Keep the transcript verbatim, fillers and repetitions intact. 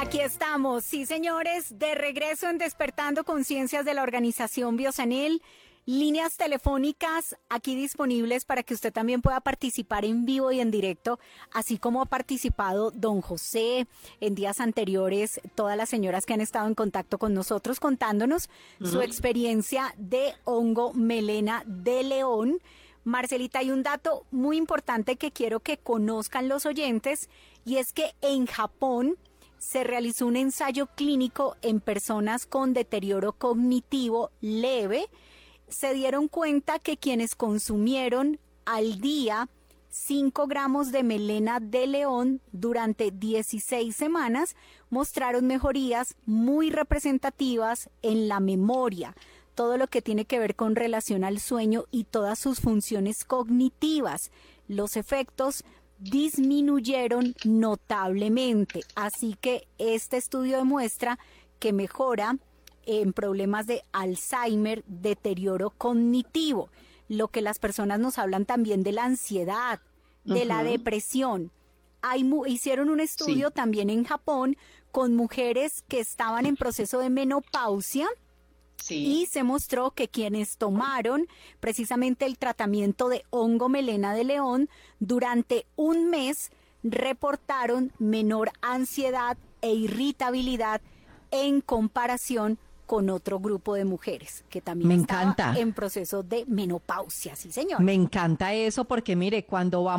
Aquí estamos, sí señores, de regreso en Despertando Conciencias de la Organización Biosanel. Líneas telefónicas aquí disponibles para que usted también pueda participar en vivo y en directo, así como ha participado don José en días anteriores, todas las señoras que han estado en contacto con nosotros contándonos uh-huh. su experiencia de hongo melena de león. Marcelita, hay un dato muy importante que quiero que conozcan los oyentes, y es que en Japón se realizó un ensayo clínico en personas con deterioro cognitivo leve. Se dieron cuenta que quienes consumieron al día cinco gramos de melena de león durante dieciséis semanas mostraron mejorías muy representativas en la memoria, todo lo que tiene que ver con relación al sueño y todas sus funciones cognitivas. Los efectos disminuyeron notablemente, así que este estudio demuestra que mejora en problemas de Alzheimer, deterioro cognitivo, lo que las personas nos hablan también de la ansiedad, de uh-huh. la depresión. Hay, hicieron un estudio sí. también en Japón con mujeres que estaban en proceso de menopausia. Sí. Y se mostró que quienes tomaron precisamente el tratamiento de hongo melena de león durante un mes reportaron menor ansiedad e irritabilidad en comparación con otro grupo de mujeres que también Me estaba encanta. en proceso de menopausia, sí señor. Me encanta eso porque mire, cuando vamos